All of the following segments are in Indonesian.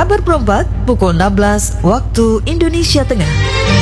Kabar Perempat pukul 16 waktu Indonesia Tengah.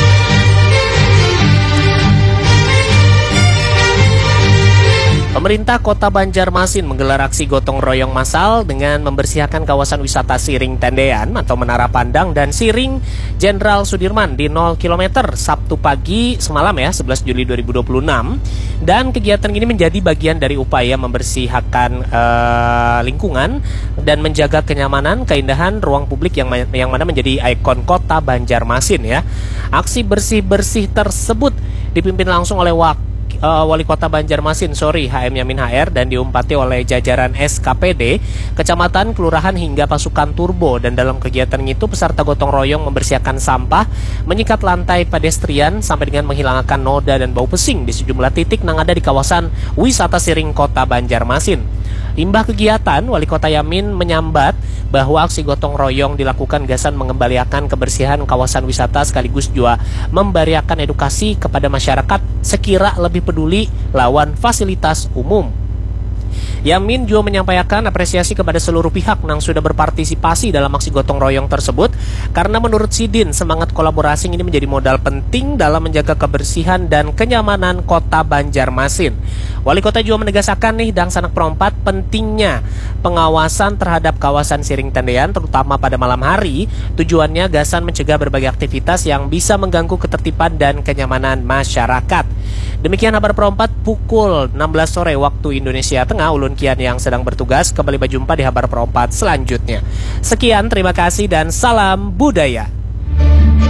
Pemerintah Kota Banjarmasin menggelar aksi gotong royong massal dengan membersihkan kawasan wisata Siring Tendean atau Menara Pandang dan Siring Jenderal Sudirman di 0 km Sabtu pagi semalam 11 Juli 2026. Dan kegiatan ini menjadi bagian dari upaya membersihkan lingkungan dan menjaga kenyamanan, keindahan ruang publik yang mana menjadi ikon Kota Banjarmasin ya. Aksi bersih-bersih tersebut dipimpin langsung oleh Wali Kota Banjarmasin, HM Yamin HR, dan diumpati oleh jajaran SKPD, kecamatan, kelurahan hingga pasukan turbo. Dan dalam kegiatan itu peserta gotong royong membersihkan sampah, menyikat lantai pedestrian sampai dengan menghilangkan noda dan bau pesing di sejumlah titik yang ada di kawasan wisata Siring Kota Banjarmasin. Imbah kegiatan, Wali Kota Yamin menyambat bahwa aksi gotong royong dilakukan gasan mengembalikan kebersihan kawasan wisata sekaligus juga memberikan edukasi kepada masyarakat sekira lebih peduli lawan fasilitas umum. Yamin juga menyampaikan apresiasi kepada seluruh pihak yang sudah berpartisipasi dalam aksi gotong royong tersebut karena menurut Sidin semangat kolaborasi ini menjadi modal penting dalam menjaga kebersihan dan kenyamanan Kota Banjarmasin. Wali Kota juga menegaskan dan sanak perompat pentingnya pengawasan terhadap kawasan Siring Tendean terutama pada malam hari. Tujuannya gasan mencegah berbagai aktivitas yang bisa mengganggu ketertiban dan kenyamanan masyarakat. Demikian kabar perempat pukul 16 sore waktu Indonesia Tengah. Ulun Kian yang sedang bertugas kembali berjumpa di kabar perempat selanjutnya. Sekian, terima kasih dan salam budaya.